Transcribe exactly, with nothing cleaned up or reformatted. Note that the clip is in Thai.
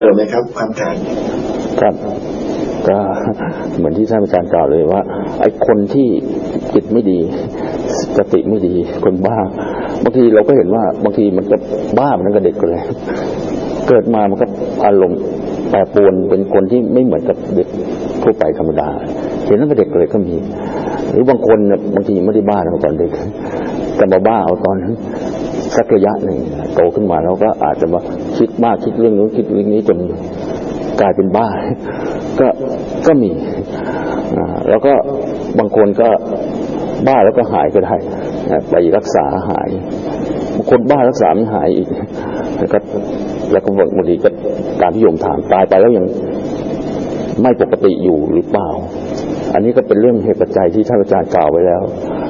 เดี๋ยวนะครับความถามครับก็เหมือนที่ท่านอาจารย์กล่าวเลยว่าไอ้คนที่จิตไม่ดีสติไม่ดีคนบ้าบางทีเราก็เห็นว่าบางทีมันก็บ้ามันก็เด็กก็เลยเกิดมามันก็อารมณ์แปรปรวนเป็นคนที่ไม่เหมือนกับเด็กทั่วไปธรรมดาเห็นตั้งแต่เด็กเลยก็มีหรือบางคนบางทีไม่ได้บ้าตอนเด็กแต่มาบ้าเอาตอนสักระยะหนึ่งโตขึ้นมาแล้วก็อาจจะมาคิดมากคิดเรื่องนู้นคิดเรื่องนี้จนกลายเป็นบ้าก็ก็มีแล้วก็บางคนก็บ้าแล้วก็หายก็ได้ไปรักษาหายบางคนบ้ารักษาไม่หายอีกแล้วก็แล้วก็บางทีก็ตามที่โยมถามตายไปแล้วยังไม่ปกติอยู่หรือเปล่าอันนี้ก็เป็นเรื่องเหตุปัจจัยที่ท่านอาจารย์กล่าวไว้แล้ว